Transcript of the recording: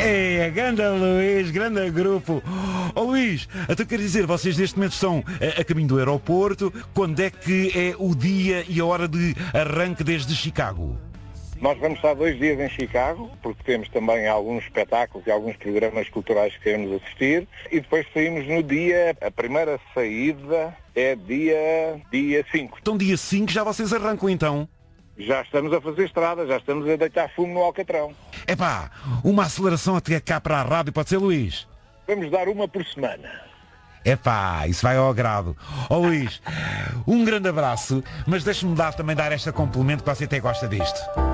É, grande Luís, grande grupo. Ó Luís, então quer dizer, vocês neste momento estão a caminho do aeroporto. Quando é que é o dia e a hora de arranque desde Chicago? Nós vamos estar 2 dias em Chicago, porque temos também alguns espetáculos e alguns programas culturais que queremos assistir. E depois saímos no dia, a primeira saída é dia 5. Então dia 5 já vocês arrancam então? Já estamos a fazer estrada, já estamos a deitar fumo no Alcatrão. Epá, uma aceleração até cá para a rádio, pode ser, Luís? Vamos dar uma por semana. Epá, isso vai ao agrado. Ó Luís, um grande abraço, mas deixe-me também dar esta complemento que você até gosta disto.